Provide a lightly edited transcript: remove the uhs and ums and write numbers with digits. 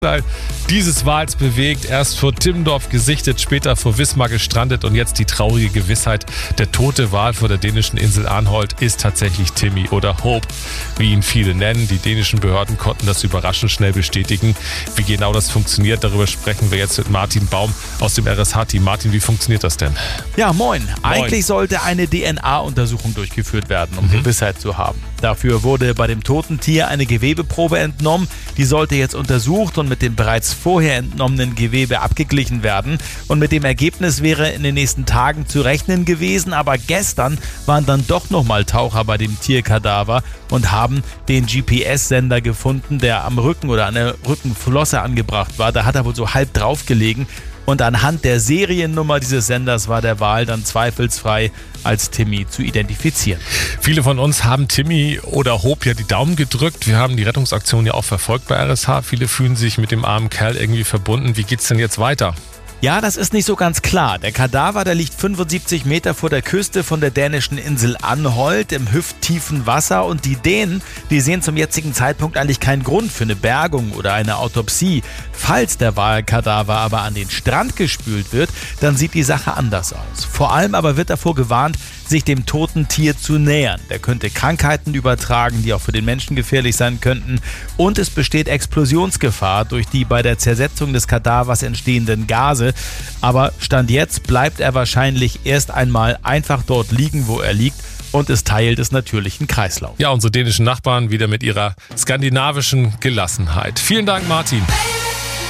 Dieses Wals bewegt, erst vor Timmendorf gesichtet, später vor Wismar gestrandet und jetzt die traurige Gewissheit, der tote Wal vor der dänischen Insel Arnholt ist tatsächlich Timmy oder Hope, wie ihn viele nennen. Die dänischen Behörden konnten das überraschend schnell bestätigen. Wie genau das funktioniert, darüber sprechen wir jetzt mit Martin Baum aus dem RSH-Team. Martin, wie funktioniert das denn? Ja, moin. Eigentlich sollte eine DNA-Untersuchung durchgeführt werden, um Gewissheit zu haben. Dafür wurde bei dem toten Tier eine Gewebeprobe entnommen. Die sollte jetzt untersucht und mit dem bereits vorher entnommenen Gewebe abgeglichen werden. Und mit dem Ergebnis wäre in den nächsten Tagen zu rechnen gewesen. Aber gestern waren dann doch nochmal Taucher bei dem Tierkadaver und haben den GPS-Sender gefunden, der am Rücken oder an der Rückenflosse angebracht war. Da hat er wohl so halb drauf gelegen. Und anhand der Seriennummer dieses Senders war der Wal dann zweifelsfrei als Timmy zu identifizieren. Viele von uns haben Timmy oder Hope ja die Daumen gedrückt. Wir haben die Rettungsaktion ja auch verfolgt bei RSH. Viele fühlen sich mit dem armen Kerl irgendwie verbunden. Wie geht's denn jetzt weiter? Ja, das ist nicht so ganz klar. Der Kadaver, der liegt 75 Meter vor der Küste von der dänischen Insel Anholt im hüfttiefen Wasser und die Dänen, die sehen zum jetzigen Zeitpunkt eigentlich keinen Grund für eine Bergung oder eine Autopsie. Falls der Walkadaver aber an den Strand gespült wird, dann sieht die Sache anders aus. Vor allem aber wird davor gewarnt, sich dem toten Tier zu nähern. Der könnte Krankheiten übertragen, die auch für den Menschen gefährlich sein könnten. Und es besteht Explosionsgefahr durch die bei der Zersetzung des Kadavers entstehenden Gase. Aber Stand jetzt bleibt er wahrscheinlich erst einmal einfach dort liegen, wo er liegt und ist Teil des natürlichen Kreislaufs. Ja, unsere dänischen Nachbarn wieder mit ihrer skandinavischen Gelassenheit. Vielen Dank, Martin.